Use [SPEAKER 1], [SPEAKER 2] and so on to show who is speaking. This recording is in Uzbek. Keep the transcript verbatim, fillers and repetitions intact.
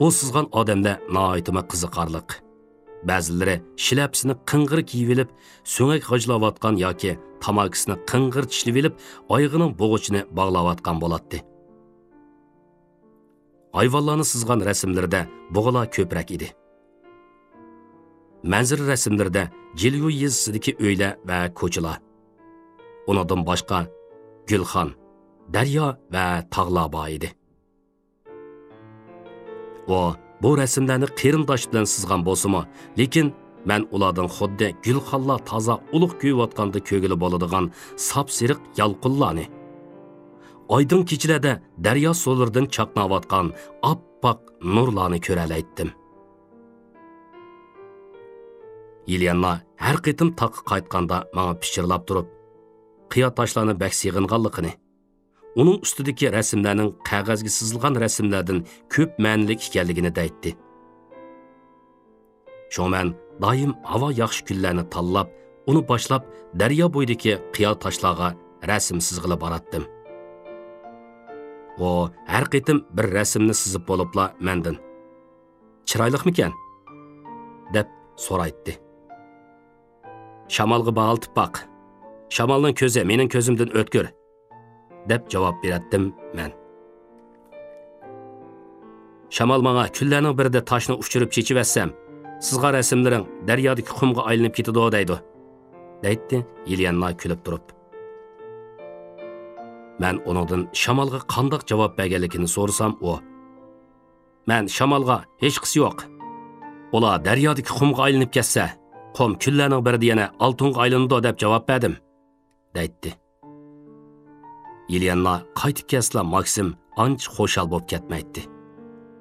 [SPEAKER 1] O sızgan odamlar noayitima qiziqarliq. Ba'zilari shilapsini qing'ir kiyib olib, so'ngak g'ijlayotgan yoki tamakisini qing'ir tishlab olib, oyog'ining bo'g'ichini bog'layotgan bo'ladi. Hayvonlarni sızgan rasmlarda bo'g'alar ko'proq edi. Manzara rasmlarida Jilyu yezisidagi uylar va ko'chalar. Ulardan boshqa gulxon, daryo va tog'lar bor edi. O bu rasmlarni qarindosh bilan sızgan bo'lsa-mu, lekin men ulardan xuddi gulxonlar toza ulug' kuyayotganda ko'gili bo'ladigan sap-siriq yalqinlarni, oydin kechalarda daryo suvlaridan chaqnayotgan oppoq nurlarni ko'ralaydim. Yelyanna har qitim taqqa qaytganda menga pichirlab turib, qiyo toshlarni bak sig'inganligini, uning ustidagi rasmlarning qog'ozga sızilgan rasmlardan ko'p ma'nilik ekanligini aytdi. Shu men doim havo yaxshi kunlarni tanlab, uni boshlab daryo bo'yidagi qiyo toshlarga rasm sızg'ilib boratdim. O har qitim bir rasmni sizib bo'libla mendan chiroyliqmikan deb so'raydi. Shamolga bog'iltib baq. Shamolning ko'zi mening ko'zimdan o'tkir deb javob berdim men. Shamol menga kunlarning birida toshni uchirib chechivetsam, sizga rasmlaring daryodagi qumga aylanib ketadi deydi. Deydi Yelyanna kulib turib. Men onundan shamolga qandoq javob berganligini so'rasam, o: "Men shamolga hech qisi yo'q. Ular daryodagi qumga aylanib ketsa, qum kunlarning birida yana oltinga aylanadi deb javob berdim", deydi. Yelyanna qaytib kelsa Maksim ancha xo'shal bo'lib ketmaydi.